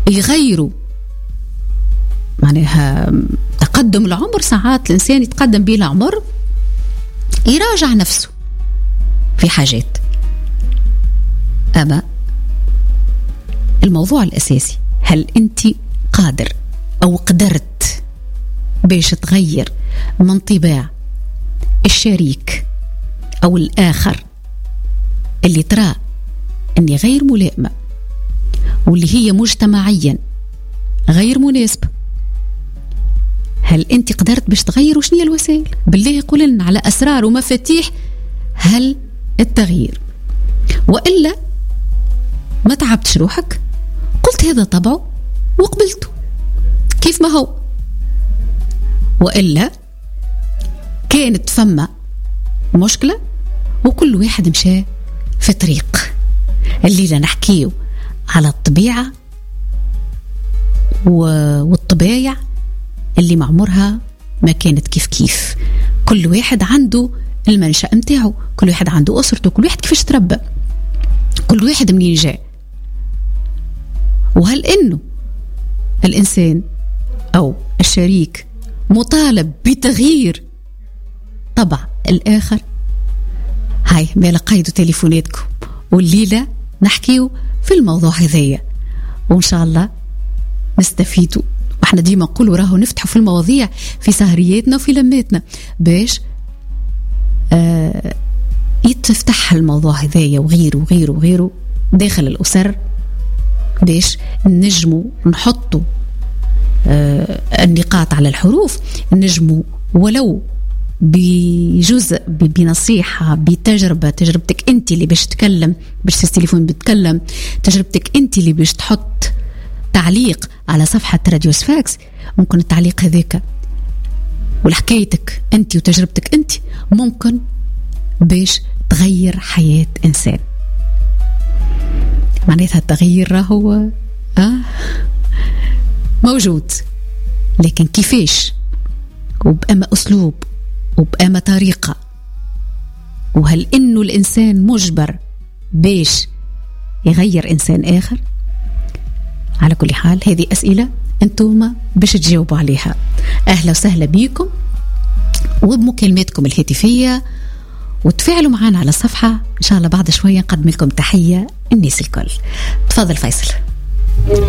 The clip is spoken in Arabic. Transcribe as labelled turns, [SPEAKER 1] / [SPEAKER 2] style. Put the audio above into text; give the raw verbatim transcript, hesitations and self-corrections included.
[SPEAKER 1] يغيروا معناها تقدم العمر، ساعات الإنسان يتقدم به العمر يراجع نفسه في حاجات. أما الموضوع الأساسي، هل أنت قادر أو قدرت باش تغير من طباع الشريك أو الآخر اللي ترى أني غير ملائمة واللي هي مجتمعيا غير مناسبة؟ هل أنت قدرت باش تغير؟ وشنية الوسائل؟ بالله يقول لنا على أسرار ومفاتيح هل التغيير. وإلا ما تعبتش روحك، قلت هذا طبعه وقبلته كيف ما هو. وإلا كانت فما مشكلة وكل واحد مشى في طريق. الليلة نحكيه على الطبيعة والطبايع اللي معمرها ما كانت كيف كيف. كل واحد عنده المنشأ متاعه، كل واحد عنده أسرته، كل واحد كيفاش تربى، كل واحد منين جاء. وهل إنه الإنسان أو الشريك مطالب بتغيير طبع الآخر؟ هاي ما لقيتوا تليفوناتكم، والليلة نحكيو في الموضوع هذايا، وإن شاء الله نستفيدوا. واحنا ديما نقولوا راهو نفتحوا في المواضيع في سهرياتنا وفي لماتنا باش آه يتفتح الموضوع هذايا وغيره وغيره وغيره داخل الأسر، باش نجموا نحطوا آه النقاط على الحروف، نجموا ولو بجزء بنصيحة بتجربة، تجربتك انت اللي باش تتكلم، باش تليفون بتكلم، تجربتك انت اللي باش تحط تعليق على صفحة راديو سفاكس. ممكن التعليق هذاك والحكايتك انت وتجربتك انت ممكن باش تغير حياة انسان. معناتها التغيير راهو آه موجود، لكن كيفاش وبأما أسلوب وبأما طريقة، وهل إنه الإنسان مجبر باش يغير إنسان آخر؟ على كل حال هذه أسئلة أنتم باش تجاوبوا عليها. أهلا وسهلا بيكم وبمكالماتكم الهاتفية، وتفاعلوا معنا على الصفحة. إن شاء الله بعد شوية نقدم لكم تحية الناس الكل. تفضل فيصل.